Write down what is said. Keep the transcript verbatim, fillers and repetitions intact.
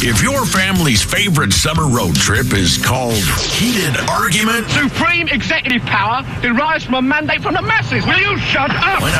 If your family's favorite summer road trip is called heated argument, supreme executive power derives from a mandate from the masses. Will you shut up?